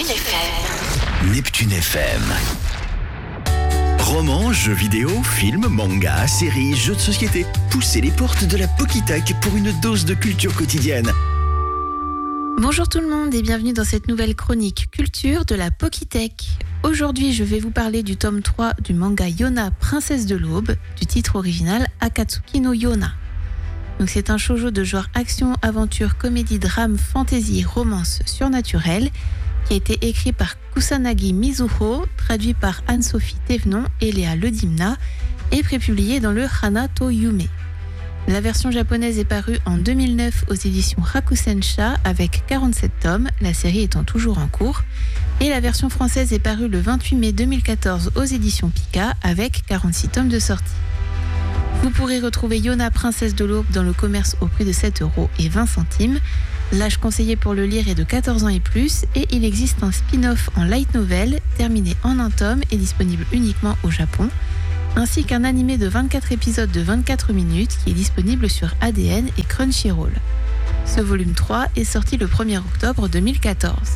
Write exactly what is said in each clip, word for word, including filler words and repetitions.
F M. Neptune F M. Romans, jeux vidéo, films, mangas, séries, jeux de société. Poussez les portes de la Pokitech pour une dose de culture quotidienne. Bonjour tout le monde et bienvenue dans cette nouvelle chronique culture de la Pokitech. Aujourd'hui, je vais vous parler du tome trois du manga Yona, Princesse de l'Aube, du titre original Akatsuki no Yona. Donc c'est un shoujo de genre action, aventure, comédie, drame, fantasy, romance surnaturelle qui a été écrit par Kusanagi Mizuho, traduit par Anne-Sophie Thévenon et Léa Ledimna et prépublié dans le Hana to Yume. La version japonaise est parue en deux mille neuf aux éditions Hakusensha avec quarante-sept tomes, la série étant toujours en cours, et la version française est parue le vingt-huit mai deux mille quatorze aux éditions Pika avec quarante-six tomes de sortie. Vous pourrez retrouver Yona, Princesse de l'Aube dans le commerce au prix de sept euros et vingt centimes. L'âge conseillé pour le lire est de quatorze ans et plus et il existe un spin-off en light novel terminé en un tome et disponible uniquement au Japon, ainsi qu'un animé de vingt-quatre épisodes de vingt-quatre minutes qui est disponible sur A D N et Crunchyroll. Ce volume trois est sorti le premier octobre deux mille quatorze.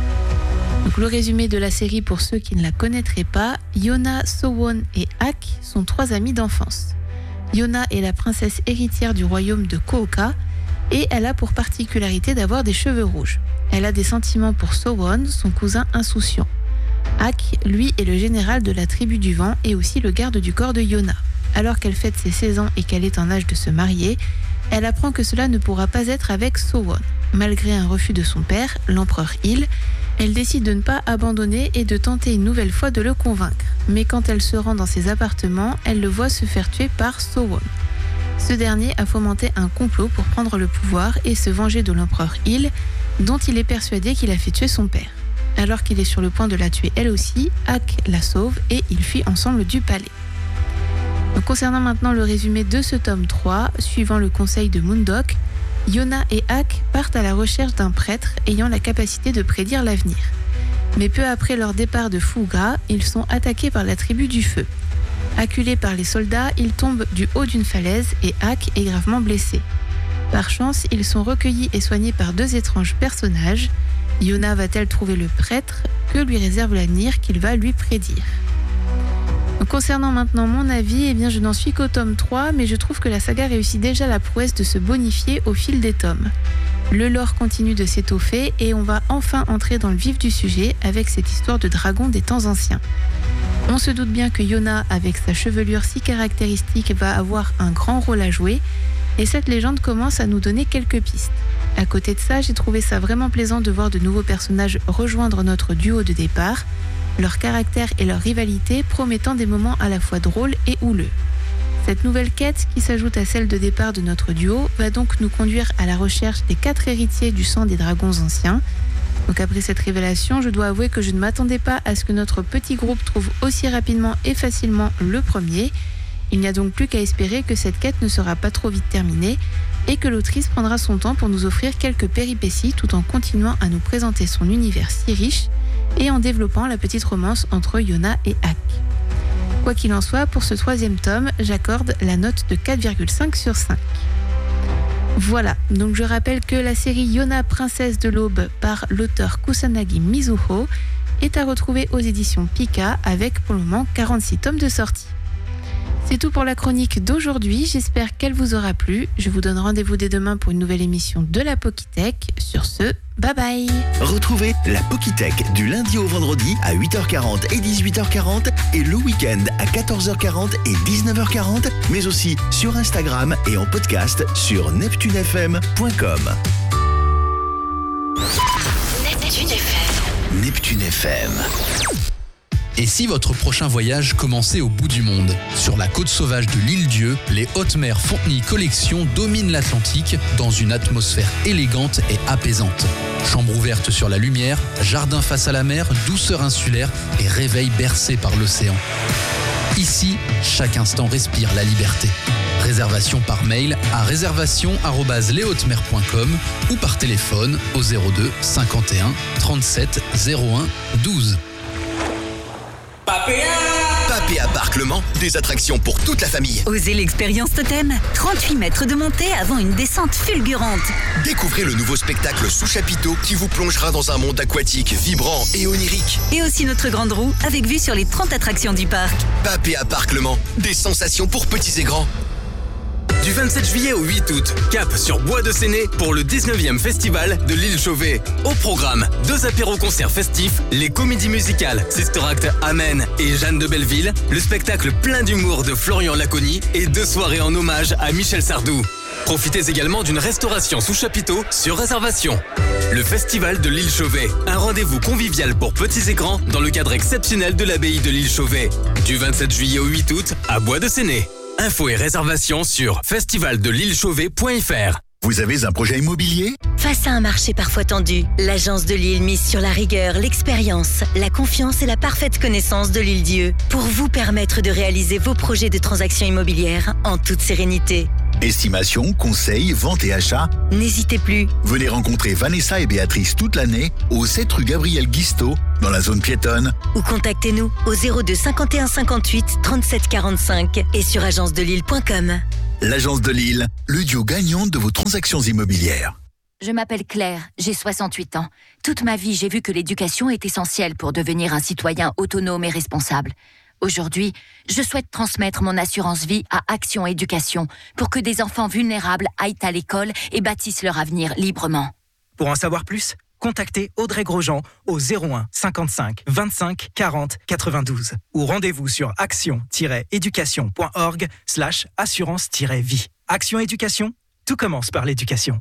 Donc le résumé de la série pour ceux qui ne la connaîtraient pas, Yona, Sowon et Ak sont trois amis d'enfance. Yona est la princesse héritière du royaume de Kooka et elle a pour particularité d'avoir des cheveux rouges. Elle a des sentiments pour Sowon, son cousin insouciant. Ak, lui, est le général de la tribu du vent et aussi le garde du corps de Yona. Alors qu'elle fête ses seize ans et qu'elle est en âge de se marier, elle apprend que cela ne pourra pas être avec Sowon. Malgré un refus de son père, l'empereur Il, elle décide de ne pas abandonner et de tenter une nouvelle fois de le convaincre. Mais quand elle se rend dans ses appartements, elle le voit se faire tuer par Sowon. Ce dernier a fomenté un complot pour prendre le pouvoir et se venger de l'empereur Il, dont il est persuadé qu'il a fait tuer son père. Alors qu'il est sur le point de la tuer elle aussi, Ak la sauve et ils fuient ensemble du palais. Donc, concernant maintenant le résumé de ce tome trois, suivant le conseil de Moondok, Yona et Ak partent à la recherche d'un prêtre ayant la capacité de prédire l'avenir. Mais peu après leur départ de Fuga, ils sont attaqués par la tribu du feu. Acculés par les soldats, ils tombent du haut d'une falaise et Ak est gravement blessé. Par chance, ils sont recueillis et soignés par deux étranges personnages. Yona va-t-elle trouver le prêtre? Que lui réserve l'avenir qu'il va lui prédire? Donc, concernant maintenant mon avis, eh bien, je n'en suis qu'au tome trois, mais je trouve que la saga réussit déjà la prouesse de se bonifier au fil des tomes. Le lore continue de s'étoffer et on va enfin entrer dans le vif du sujet avec cette histoire de dragon des temps anciens. On se doute bien que Yona, avec sa chevelure si caractéristique, va avoir un grand rôle à jouer et cette légende commence à nous donner quelques pistes. À côté de ça, j'ai trouvé ça vraiment plaisant de voir de nouveaux personnages rejoindre notre duo de départ, leur caractère et leur rivalité promettant des moments à la fois drôles et houleux. Cette nouvelle quête, qui s'ajoute à celle de départ de notre duo, va donc nous conduire à la recherche des quatre héritiers du sang des dragons anciens. Donc après cette révélation, je dois avouer que je ne m'attendais pas à ce que notre petit groupe trouve aussi rapidement et facilement le premier. Il n'y a donc plus qu'à espérer que cette quête ne sera pas trop vite terminée et que l'autrice prendra son temps pour nous offrir quelques péripéties tout en continuant à nous présenter son univers si riche et en développant la petite romance entre Yona et Ak. Quoi qu'il en soit, pour ce troisième tome, j'accorde la note de quatre virgule cinq sur cinq. Voilà, donc je rappelle que la série Yona, Princesse de l'Aube par l'auteur Kusanagi Mizuho est à retrouver aux éditions Pika avec pour le moment quarante-six tomes de sortie. C'est tout pour la chronique d'aujourd'hui, j'espère qu'elle vous aura plu. Je vous donne rendez-vous dès demain pour une nouvelle émission de la Pokitech. Sur ce, bye bye. Retrouvez la Pokitech du lundi au vendredi à huit heures quarante et dix-huit heures quarante et le week-end à quatorze heures quarante et dix-neuf heures quarante, mais aussi sur Instagram et en podcast sur neptune f m point com. Neptune F M. Neptune F M. Et si votre prochain voyage commençait au bout du monde? Sur la côte sauvage de l'île Dieu, les Hautes Mers Fontenay Collection dominent l'Atlantique dans une atmosphère élégante et apaisante. Chambre ouverte sur la lumière, jardin face à la mer, douceur insulaire et réveil bercé par l'océan. Ici, chaque instant respire la liberté. Réservation par mail à réservation arobase les hautes mers point com ou par téléphone au zéro deux cinquante et un trente-sept zéro un douze. Papi P A Parc Le Mans, des attractions pour toute la famille. Osez l'expérience Totem. trente-huit mètres de montée avant une descente fulgurante. Découvrez le nouveau spectacle Sous Chapiteau qui vous plongera dans un monde aquatique vibrant et onirique. Et aussi notre grande roue avec vue sur les trente attractions du parc. P A Parc Le Mans, des sensations pour petits et grands. Du vingt-sept juillet au huit août, cap sur Bois de Séné pour le dix-neuvième festival de l'île Chauvet. Au programme, deux apéros-concerts festifs, les comédies musicales Sister Act Amen et Jeanne de Belleville, le spectacle plein d'humour de Florian Laconi et deux soirées en hommage à Michel Sardou. Profitez également d'une restauration sous chapiteau sur réservation. Le festival de l'île Chauvet, un rendez-vous convivial pour petits et grands dans le cadre exceptionnel de l'abbaye de l'île Chauvet. Du vingt-sept juillet au huit août à Bois de Séné. Infos et réservations sur festival de l'île chauvet point f r. Vous avez un projet immobilier ? Face à un marché parfois tendu, l'Agence de Lille mise sur la rigueur, l'expérience, la confiance et la parfaite connaissance de l'Île-Dieu pour vous permettre de réaliser vos projets de transactions immobilières en toute sérénité. Estimation, conseil, vente et achat. N'hésitez plus. Venez rencontrer Vanessa et Béatrice toute l'année au sept rue Gabriel Guisteau, dans la zone piétonne. Ou contactez-nous au zéro deux cinquante et un cinquante-huit trente-sept quarante-cinq et sur agence de lille point com. L'Agence de Lille, le duo gagnant de vos transactions immobilières. Je m'appelle Claire, j'ai soixante-huit ans. Toute ma vie, j'ai vu que l'éducation est essentielle pour devenir un citoyen autonome et responsable. Aujourd'hui, je souhaite transmettre mon assurance vie à Action Éducation pour que des enfants vulnérables aillent à l'école et bâtissent leur avenir librement. Pour en savoir plus, contactez Audrey Grosjean au zéro un cinquante-cinq vingt-cinq quarante quatre-vingt-douze ou rendez-vous sur action-éducation.org slash assurance-vie. Action Éducation, tout commence par l'éducation.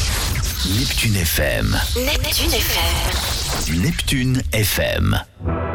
Neptune F M. Neptune F M. Neptune F M.